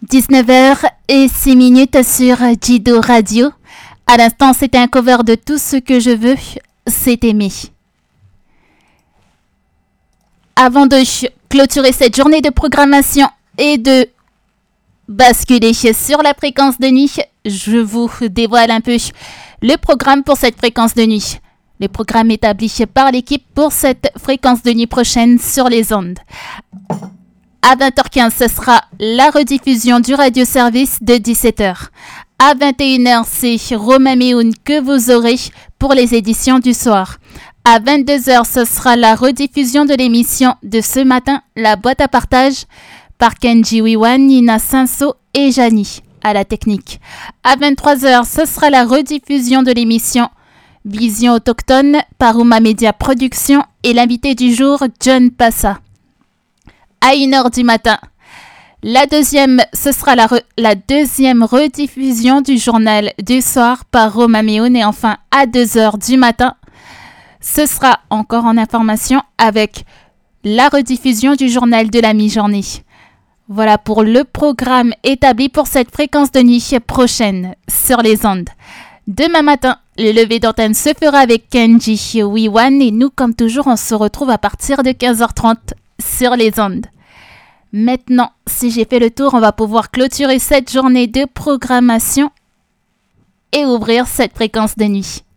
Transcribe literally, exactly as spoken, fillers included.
dix-neuf heures et six minutes sur Jido Radio. À l'instant, c'était un cover de Tout ce que je veux, c'est aimer. Avant de clôturer cette journée de programmation et de basculer sur la fréquence de nuit, je vous dévoile un peu le programme pour cette fréquence de nuit. Le programme établi par l'équipe pour cette fréquence de nuit prochaine sur les ondes. À vingt heures quinze, ce sera la rediffusion du radioservice de dix-sept heures. À vingt et une heures, c'est Romain Méoun que vous aurez pour les éditions du soir. À vingt-deux heures, ce sera la rediffusion de l'émission de ce matin, La boîte à partage, par Kenji Wiwan, Nina Sanso et Jani à la technique. À vingt-trois heures, ce sera la rediffusion de l'émission Vision autochtone par Uma Media Productions et l'invité du jour, John Passa. À une heure du matin, la deuxième, ce sera la, re, la deuxième rediffusion du journal du soir par Romain Méoun. Et enfin, à deux heures du matin, ce sera encore en information avec la rediffusion du journal de la mi-journée. Voilà pour le programme établi pour cette fréquence de nuit prochaine sur les ondes. Demain matin, le lever d'antenne se fera avec Kenji Wiwan et nous, comme toujours, on se retrouve à partir de quinze heures trente sur les ondes. Maintenant, si j'ai fait le tour, on va pouvoir clôturer cette journée de programmation et ouvrir cette fréquence de nuit.